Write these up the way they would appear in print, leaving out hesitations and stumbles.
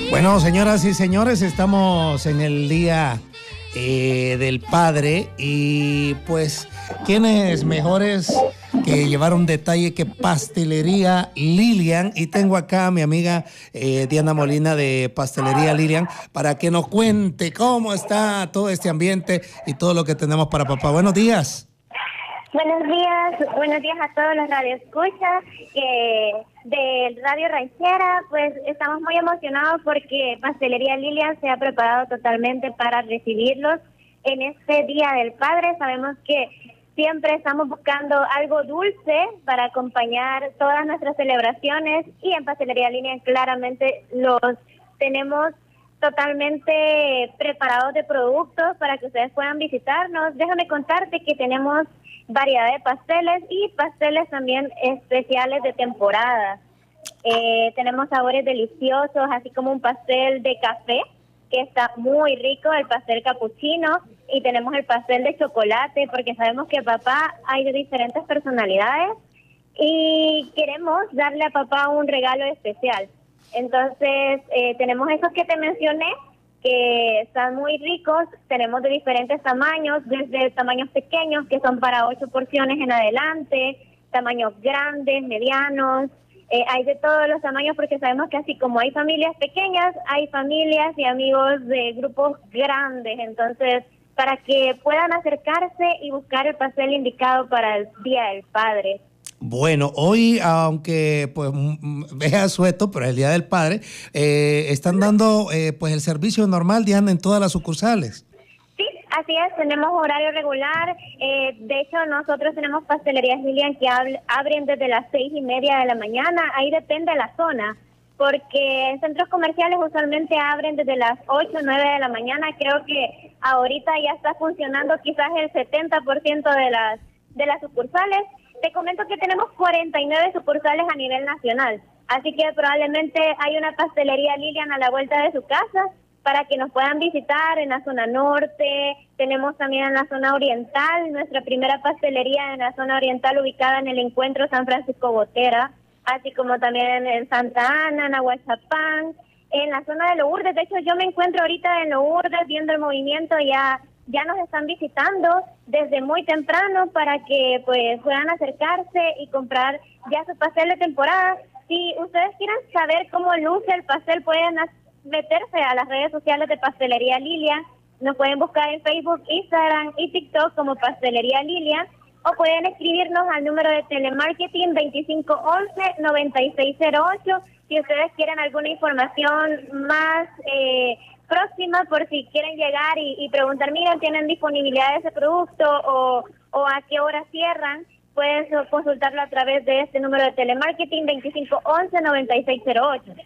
Bueno, señoras y señores, estamos en el Día del Padre y pues, ¿quiénes mejores que llevar un detalle que Pastelería Lilian? Y tengo acá a mi amiga Diana Molina de Pastelería Lilian para que nos cuente cómo está todo este ambiente y todo lo que tenemos para papá. Buenos días. Buenos días a todos los radioescuchas de Radio Ranchera. Pues estamos muy emocionados porque Pastelería Lilian se ha preparado totalmente para recibirlos en este Día del Padre. Sabemos que siempre estamos buscando algo dulce para acompañar todas nuestras celebraciones y en Pastelería Lilian claramente los tenemos totalmente preparados de productos para que ustedes puedan visitarnos. Déjame contarte que tenemos variedad de pasteles y pasteles también especiales de temporada. Tenemos sabores deliciosos, así como un pastel de café que está muy rico, el pastel capuchino, y tenemos el pastel de chocolate, porque sabemos que papá hay de diferentes personalidades y queremos darle a papá un regalo especial. Entonces, tenemos esos que te mencioné, que están muy ricos. Tenemos de diferentes tamaños, desde tamaños pequeños, que son para 8 porciones en adelante, tamaños grandes, medianos, hay de todos los tamaños, porque sabemos que así como hay familias pequeñas, hay familias y amigos de grupos grandes. Entonces, para que puedan acercarse y buscar el pastel indicado para el Día del Padre. Bueno, hoy, aunque pues es asueto, pero es el Día del Padre, están dando pues el servicio normal, Diana, en todas las sucursales. Sí, así es, tenemos horario regular. De hecho, nosotros tenemos pastelerías Lilian que abren desde las 6:30 de la mañana. Ahí depende de la zona, porque en centros comerciales usualmente abren desde las 8 o 9 de la mañana. Creo que ahorita ya está funcionando quizás el 70% de las sucursales. Te comento que tenemos 49 sucursales a nivel nacional, así que probablemente hay una pastelería Lilian a la vuelta de su casa para que nos puedan visitar en la zona norte. Tenemos también en la zona oriental, nuestra primera pastelería en la zona oriental ubicada en el Encuentro San Francisco Botera, así como también en Santa Ana, en Aguachapán, en la zona de Lourdes. De hecho, yo me encuentro ahorita en Lourdes viendo el movimiento. Ya nos están visitando desde muy temprano para que pues puedan acercarse y comprar ya su pastel de temporada. Si ustedes quieren saber cómo luce el pastel, pueden meterse a las redes sociales de Pastelería Lilian. Nos pueden buscar en Facebook, Instagram y TikTok como Pastelería Lilian, o pueden escribirnos al número de telemarketing 2511-9608 si ustedes quieren alguna información más próxima, por si quieren llegar y preguntar, miren, ¿tienen disponibilidad de ese producto o a qué hora cierran? Pueden consultarlo a través de este número de telemarketing 2511-9608.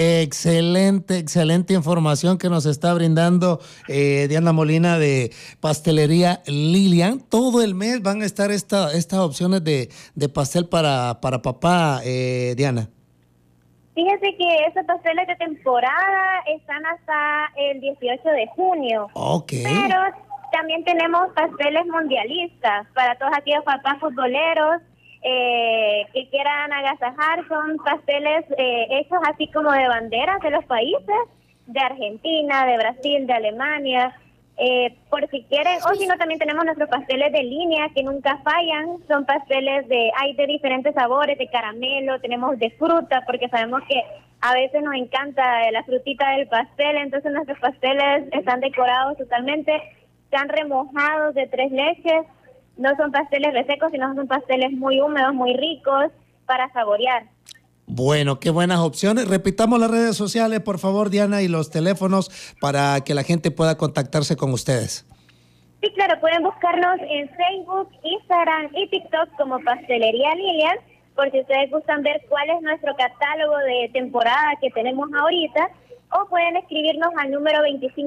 Excelente información que nos está brindando Diana Molina de Pastelería Lilian. Todo el mes van a estar estas opciones de pastel para papá, Diana. Fíjese que esos pasteles de temporada están hasta el 18 de junio. Ok. Pero también tenemos pasteles mundialistas para todos aquellos papás futboleros que quieran agasajar. Son pasteles hechos así como de banderas de los países, de Argentina, de Brasil, de Alemania. Por si quieren, o si no, también tenemos nuestros pasteles de línea que nunca fallan. Son pasteles hay de diferentes sabores, de caramelo, tenemos de fruta, porque sabemos que a veces nos encanta la frutita del pastel. Entonces nuestros pasteles están decorados totalmente, están remojados de 3 leches. No son pasteles resecos, sino son pasteles muy húmedos, muy ricos para saborear. Bueno, qué buenas opciones. Repitamos las redes sociales, por favor, Diana, y los teléfonos para que la gente pueda contactarse con ustedes. Sí, claro, pueden buscarnos en Facebook, Instagram y TikTok como Pastelería Lilian, por si ustedes gustan ver cuál es nuestro catálogo de temporada que tenemos ahorita, o pueden escribirnos al número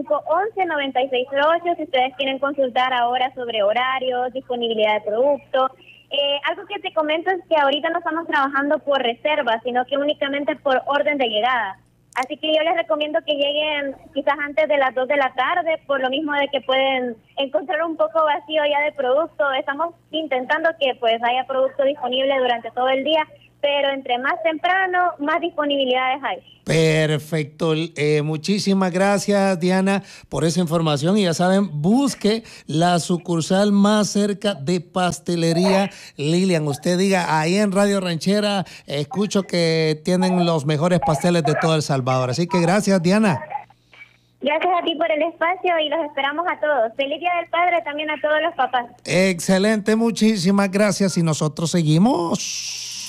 2511-9608 si ustedes quieren consultar ahora sobre horarios, disponibilidad de productos. Algo que te comento es que ahorita no estamos trabajando por reserva, sino que únicamente por orden de llegada. Así que yo les recomiendo que lleguen quizás antes de las 2 de la tarde, por lo mismo de que pueden encontrar un poco vacío ya de producto. Estamos intentando que pues haya producto disponible durante todo el día, pero entre más temprano, más disponibilidades hay. Perfecto. Muchísimas gracias, Diana, por esa información. Y ya saben, busque la sucursal más cerca de Pastelería Lilian. Usted diga, ahí en Radio Ranchera, escucho que tienen los mejores pasteles de todo El Salvador. Así que gracias, Diana. Gracias a ti por el espacio y los esperamos a todos. Feliz Día del Padre también a todos los papás. Excelente, muchísimas gracias. Y nosotros seguimos.